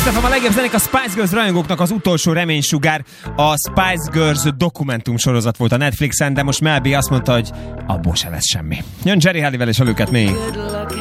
Kisztefem, a legjobb zenék a Spice Girls rajongóknak az utolsó reménysugár. A Spice Girls dokumentum sorozat volt a Netflixen, de most Mel B azt mondta, hogy abból se lesz semmi. Jön Jerry Halliwell és a Look at Me.